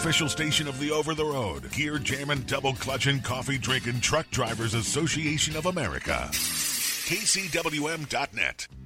official station of the Over the Road, Gear Jammin', Double Clutchin', Coffee Drinkin' Truck Drivers Association of America. KCWM.net.